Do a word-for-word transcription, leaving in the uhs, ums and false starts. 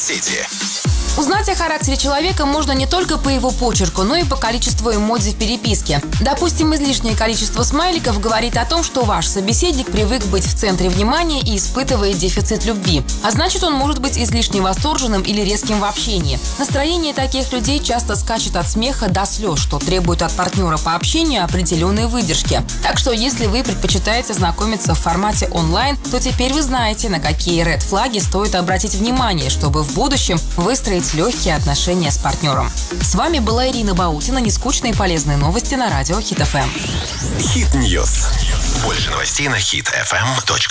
сети. Узнать о характере человека можно не только по его почерку, но и по количеству эмодзи в переписке. Допустим, излишнее количество смайликов говорит о том, что ваш собеседник привык быть в центре внимания и испытывает дефицит любви. А значит, он может быть излишне восторженным или резким в общении. Настроение таких людей часто скачет от смеха до слез, что требует от партнера по общению определенной выдержки. Так что, если вы предпочитаете знакомиться в формате онлайн, то теперь вы знаете, на какие ред-флаги стоит обратить внимание, чтобы в будущем выстроить легкие отношения с партнером. С вами была Ирина Баутина. Нескучные и полезные новости на радио Хит эф эм. Хит Ньюс. Больше новостей на хит эф эм точка ру.